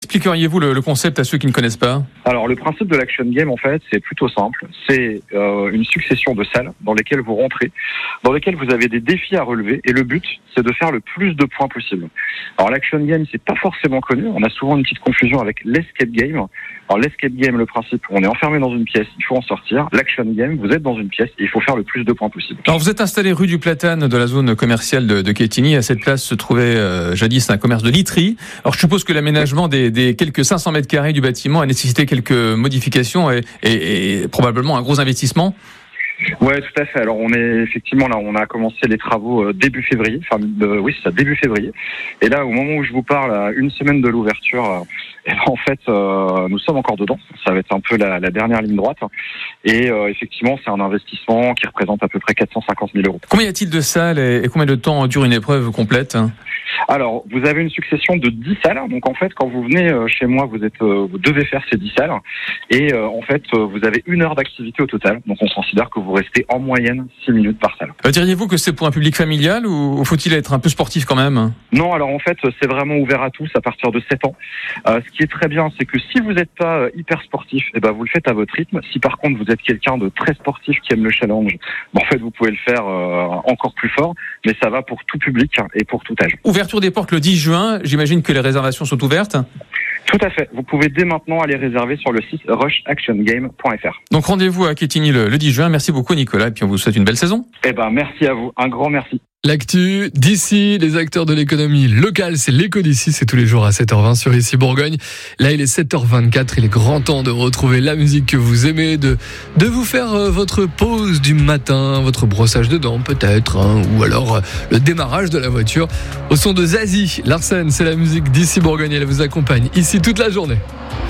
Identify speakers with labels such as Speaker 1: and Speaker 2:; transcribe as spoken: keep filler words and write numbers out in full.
Speaker 1: expliqueriez-vous le, le concept à ceux qui ne connaissent pas ?
Speaker 2: Alors, le principe de l'action game, en fait, c'est plutôt simple. C'est euh, une succession de salles dans lesquelles vous rentrez, dans lesquelles vous avez des défis à relever, et le but, c'est de faire le plus de points possible. Alors, l'action game, c'est pas forcément connu. On a souvent une petite confusion avec l'escape game. Alors, l'escape game, le principe, on est enfermé dans une pièce, il faut en sortir. L'action game, vous êtes dans une pièce et il faut faire le plus de points possible.
Speaker 1: Alors, vous êtes installé rue du Platane de la zone commerciale de, de Quetigny. À cette place se trouvait euh, jadis un commerce de literie. Alors, je suppose que l'aménagement des, des quelques cinq cents mètres carrés du bâtiment a nécessité quelques modifications et, et, et probablement un gros investissement.
Speaker 2: Ouais, tout à fait. Alors on est effectivement là, on a commencé les travaux euh, début février. Enfin, euh, oui, c'est ça, début février. Et là, au moment où je vous parle, à une semaine de l'ouverture, euh, et ben, en fait, euh, nous sommes encore dedans. Ça va être un peu la, la dernière ligne droite. Et euh, effectivement, c'est un investissement qui représente à peu près quatre cent cinquante mille euros.
Speaker 1: Combien y a-t-il de salles et, et combien de temps dure une épreuve complète ?
Speaker 2: Alors, vous avez une succession de dix salles. Donc, en fait, quand vous venez chez moi, vous êtes, vous devez faire ces dix salles. Et euh, en fait, vous avez une heure d'activité au total. Donc, on considère que vous restez en moyenne six minutes par salle.
Speaker 1: Euh, diriez-vous que c'est pour un public familial ou faut-il être un peu sportif quand même ?
Speaker 2: Non, alors en fait, c'est vraiment ouvert à tous à partir de sept ans. Euh, ce qui est très bien, c'est que si vous n'êtes pas hyper sportif, eh ben, vous le faites à votre rythme. Si par contre, vous êtes quelqu'un de très sportif qui aime le challenge, ben, en fait, vous pouvez le faire euh, encore plus fort. Mais ça va pour tout public et pour tout âge.
Speaker 1: Ouverture des portes le dix juin, j'imagine que les réservations sont ouvertes ?
Speaker 2: Tout à fait. Vous pouvez dès maintenant aller réserver sur le site rush action game point f r.
Speaker 1: Donc rendez-vous à Quetigny le, le dix juin. Merci beaucoup Nicolas et puis on vous souhaite une belle saison.
Speaker 2: Eh ben merci à vous, un grand merci.
Speaker 3: L'actu d'ici, les acteurs de l'économie locale, c'est l'écho d'ici, c'est tous les jours à sept heures vingt sur Ici Bourgogne. Là, il est sept heures vingt-quatre, il est grand temps de retrouver la musique que vous aimez, de, de vous faire votre pause du matin, votre brossage de dents peut-être, hein, ou alors le démarrage de la voiture. Au son de Zazie, Larsen, c'est la musique d'Ici Bourgogne, elle vous accompagne ici toute la journée.